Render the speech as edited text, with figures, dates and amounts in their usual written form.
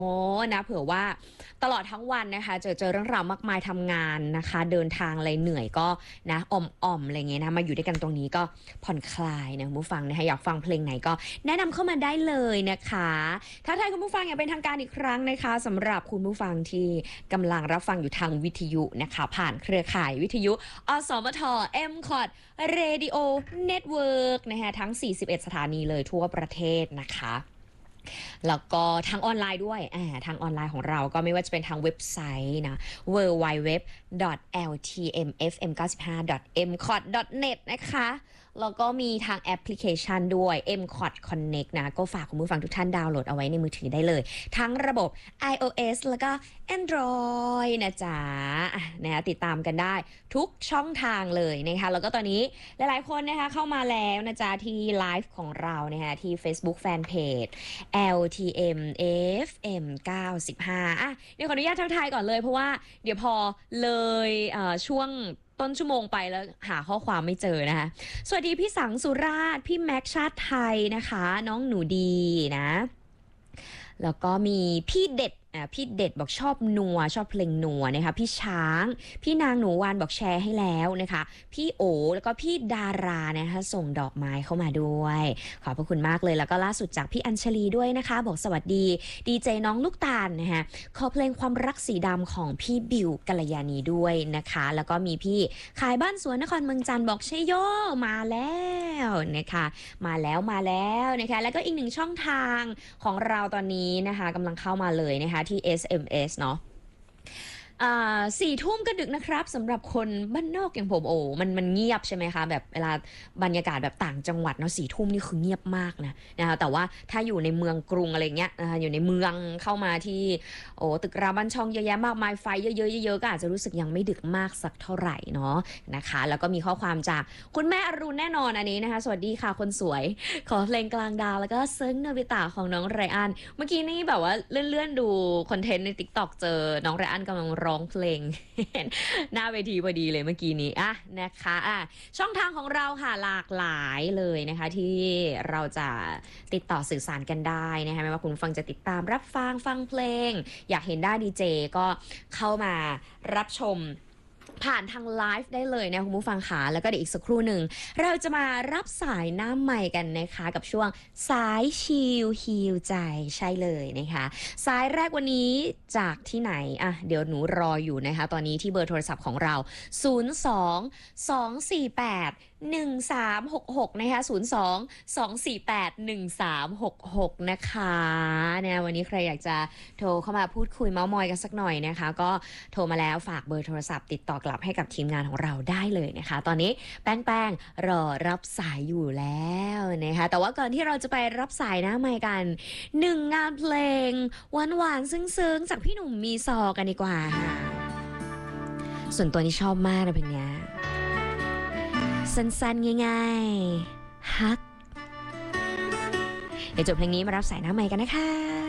โอ้นะเผื่อว่าตลอดทั้งวันนะคะเจอเรื่องราวมากมายทำงานนะคะเดินทางอะไรเหนื่อยก็นะอ่อมอะไรเงี้ยนะมาอยู่ด้วยกันตรงนี้ก็ผ่อนคลายนะคุณผู้ฟังนะคะอยากฟังเพลงไหนก็แนะนำเข้ามาได้เลยนะคะถ้าทายคุณผู้ฟังอย่างเป็นทางการอีกครั้งนะคะสำหรับคุณผู้ฟังที่กำลังรับฟังอยู่ทางวิทยุนะคะผ่านเครือข่ายวิทยุอสมท MCOT Radio Network นะคะทั้ง41สถานีเลยทั่วประเทศนะคะแล้วก็ทางออนไลน์ด้วยทางออนไลน์ของเราก็ไม่ว่าจะเป็นทางเว็บไซต์นะ www.ltmfm95.mcot.net นะคะแล้วก็มีทางแอปพลิเคชันด้วย MCOT Connect นะก็ฝากคุณผู้ฟังทุกท่านดาวน์โหลดเอาไว้ในมือถือได้เลยทั้งระบบ iOS แล้วก็ Android นะจ๊ะนะติดตามกันได้ทุกช่องทางเลยนะคะแล้วก็ตอนนี้หลายๆคนนะคะเข้ามาแล้วนะจ๊ะที่ไลฟ์ของเรานะคะที่ Facebook Fanpage LTM FM 95เดี๋ยวขออนุญาตทักทายก่อนเลยเพราะว่าเดี๋ยวพอเลยช่วงต้นชั่วโมงไปแล้วหาข้อความไม่เจอนะคะสวัสดีพี่สังสุราษฎร์พี่แม็กชาติไทยนะคะน้องหนูดีนะแล้วก็มีพี่เด็ดพี่เด็ดบอกชอบนัวชอบเพลงนัวนะคะพี่ช้างพี่นางหนูวานบอกแชร์ให้แล้วนะคะพี่โอแล้วก็พี่ดารานะคะส่งดอกไม้เข้ามาด้วยขอบพระคุณมากเลยแล้วก็ล่าสุดจากพี่อัญชลีด้วยนะคะบอกสวัสดีดีเจน้องลูกตาลนะคะขอเพลงความรักสีดำของพี่บิวกัลยาณีด้วยนะคะแล้วก็มีพี่ขายบ้านสวนนครเมืองจันทร์บอกเชยโยมาแล้วนะคะมาแล้วนะคะแล้วก็อีกหนึ่งช่องทางของเราตอนนี้นะคะกำลังเข้ามาเลยนะคะที่ SMS เนาะ4 ทุ่มก็ดึกนะครับสำหรับคนบ้านนอกอย่างผมมันเงียบใช่ไหมคะแบบเวลาบรรยากาศแบบต่างจังหวัดเนาะ4 ทุ่มนี่คือเงียบมากนะคะแต่ว่าถ้าอยู่ในเมืองกรุงอะไรเงี้ยอยู่ในเมืองเข้ามาที่ตึกราบ้านช่องเยอะแยะมากมายไฟเยอะๆก็อาจจะรู้สึกยังไม่ดึกมากสักเท่าไหร่เนาะนะคะแล้วก็มีข้อความจากคุณแม่อรุณแน่นอนอันนี้นะคะสวัสดีค่ะคนสวยขอเพลงกลางดาวแล้วก็เซิร์งโนบิตะของน้องไรอันเมื่อกี้นี่แบบว่าเลื่อนดูคอนเทนต์ใน TikTok เจอน้องไรอันกำลังร้องเพลง หน้าเวทีพอดีเลยเมื่อกี้นี้นะคะช่องทางของเราค่ะหลากหลายเลยนะคะที่เราจะติดต่อสื่อสารกันได้นะคะไม่ว่าคุณฟังจะติดตามรับฟังเพลงอยากเห็นได้ดีเจก็เข้ามารับชมผ่านทางไลฟ์ได้เลยนะคุณผู้ฟังค่ะแล้วก็เดี๋ยวอีกสักครู่หนึ่งเราจะมารับสายหน้าใหม่กันนะคะกับช่วงสายชิลฮีลใจใช่เลยนะคะสายแรกวันนี้จากที่ไหนเดี๋ยวหนูรออยู่นะคะตอนนี้ที่เบอร์โทรศัพท์ของเรา02-248-1366นะคะ02-248-1366นะคะเนี่ยวันนี้ใครอยากจะโทรเข้ามาพูดคุยเม้ามอยกันสักหน่อยนะคะก็โทรมาแล้วฝากเบอร์โทรศัพท์ติดต่อกลับให้กับทีมงานของเราได้เลยนะคะตอนนี้แป้งรอรับสายอยู่แล้วนะคะแต่ว่าก่อนที่เราจะไปรับสายหน้าไมค์กัน1 งานเพลงหวานๆซึ้งๆจากพี่หนุ่มมีซอกันดีกว่าค่ะส่วนตัวนี้ชอบมากนะเพลงนี้สั้นๆง่ายๆฮักเดี๋ยวจบเพลงนี้มารับสายหน้าไมค์กันนะคะ